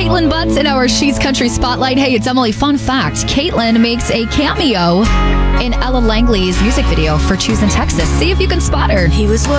Caitlin Butts in our She's Country Spotlight. Hey, it's Emily. Fun fact, Caitlin makes a cameo in Ella Langley's music video for Choosing Texas. See if you can spot her. He was